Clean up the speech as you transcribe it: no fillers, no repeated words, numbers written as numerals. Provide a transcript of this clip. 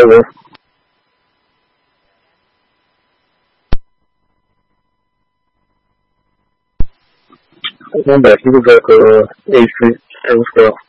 favor. Vamos ver, aqui do Ace, eu vou